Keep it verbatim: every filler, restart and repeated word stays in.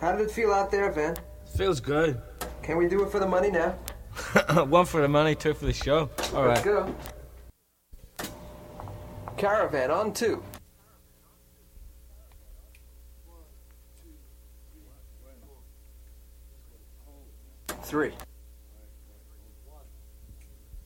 How did it feel out there, Van? Feels good. Can we do it for the money now? One for the money, two for the show. All Let's right. go. Caravan on two. Three.